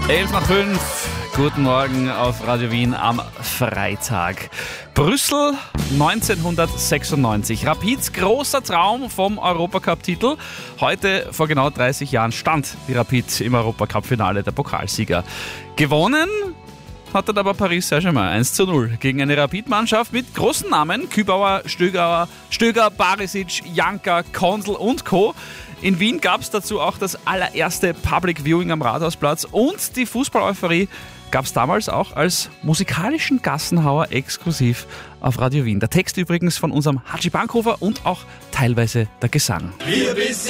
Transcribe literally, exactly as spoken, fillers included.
elf nach fünf, guten Morgen auf Radio Wien am Freitag. Brüssel neunzehnhundertsechsundneunzig. Rapids großer Traum vom Europacup-Titel. Heute, vor genau dreißig Jahren, stand die Rapid im Europacup-Finale, der Pokalsieger. Gewonnen hat dann aber Paris Saint-Germain eins zu null gegen eine Rapid-Mannschaft mit großen Namen. Kübauer, Stöger, Stöger, Barisic, Janka, Konsel und Co. In Wien gab es dazu auch das allererste Public Viewing am Rathausplatz und die Fußball-Euphorie gab es damals auch als musikalischen Gassenhauer exklusiv auf Radio Wien. Der Text übrigens von unserem Hatschi Bankhofer und auch teilweise der Gesang. Wir bis